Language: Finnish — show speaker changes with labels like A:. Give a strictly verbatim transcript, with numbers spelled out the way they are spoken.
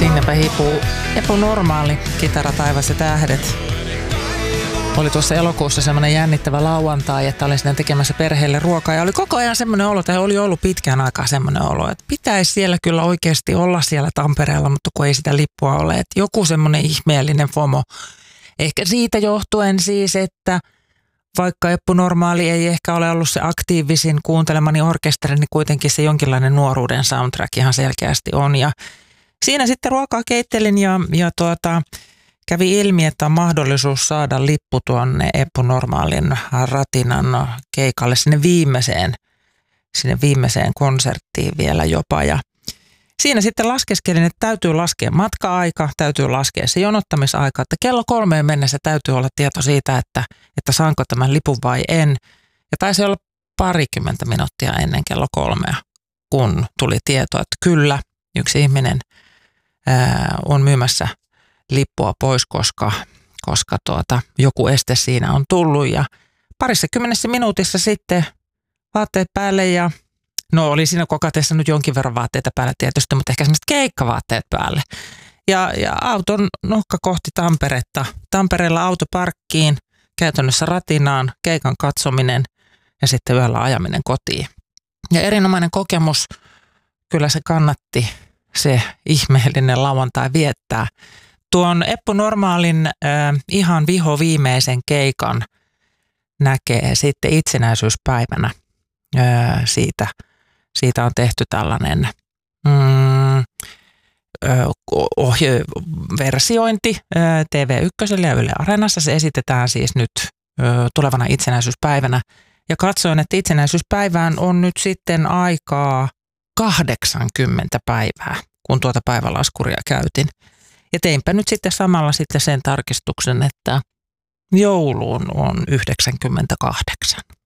A: Sinnepä hiipuu Epänormaali, Kitara, taivas ja tähdet. Oli tuossa elokuussa semmoinen jännittävä lauantai, että olin siinä tekemässä perheelle ruokaa. Ja oli koko ajan semmoinen olo, tai oli ollut pitkään aikaa semmoinen olo, että pitäisi siellä kyllä oikeasti olla siellä Tampereella, mutta kun ei sitä lippua ole. Että joku semmoinen ihmeellinen FOMO. Ehkä siitä johtuen siis, että vaikka Epänormaali ei ehkä ole ollut se aktiivisin kuuntelemani orkesteri, niin kuitenkin se jonkinlainen nuoruuden soundtrack ihan selkeästi on. Ja siinä sitten ruokaa keittelin ja, ja tuota, kävi ilmi, että on mahdollisuus saada lippu tuonne Epänormaalin Ratinan keikalle sinne viimeiseen, sinne viimeiseen konserttiin vielä jopa. Ja siinä sitten laskeskelin, että täytyy laskea matka-aika, täytyy laskea se jonottamisaika, että kello kolmeen mennessä täytyy olla tieto siitä, että, että saanko tämän lipun vai en. Ja taisi olla parikymmentä minuuttia ennen kello kolmea, kun tuli tieto, että kyllä, yksi ihminen ää, on myymässä lippua pois, koska, koska tuota, joku este siinä on tullut. Ja parissa kymmenessä minuutissa sitten vaatteet päälle ja no oli siinä kokatessa nyt jonkin verran vaatteita päällä tietysti, mutta ehkä semmoiset keikkavaatteet päälle. Ja, ja auton nohka kohti Tamperetta. Tampereella autoparkkiin, käytännössä Ratinaan, keikan katsominen ja sitten yöllä ajaminen kotiin. Ja erinomainen kokemus, kyllä se kannatti se ihmeellinen lauantai viettää. Tuon Epänormaalin äh, ihan viho viimeisen keikan näkee sitten itsenäisyyspäivänä äh, siitä. Siitä on tehty tällainen mm, ohje, versiointi T V yksi ja Yle Areenassa. Se esitetään siis nyt ö, tulevana itsenäisyyspäivänä. Ja katsoin, että itsenäisyyspäivään on nyt sitten aikaa kahdeksankymmentä päivää, kun tuota päivälaskuria käytin. Ja teinpä nyt sitten samalla sitten sen tarkistuksen, että jouluun on yhdeksänkymmentäkahdeksan.